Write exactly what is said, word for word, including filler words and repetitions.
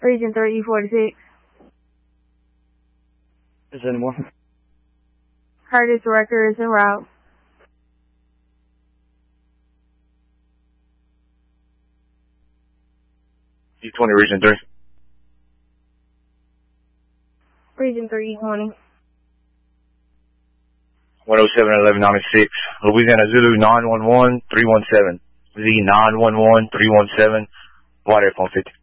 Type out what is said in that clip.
Region three E forty-six. Is there any more? Curtis Rucker is en route. E twenty, Region three. Region three E twenty. one oh seven, eleven ninety-six. Louisiana Zulu nine one one, three one seven. Z nine one one, three one seven. White Air Phone fifty.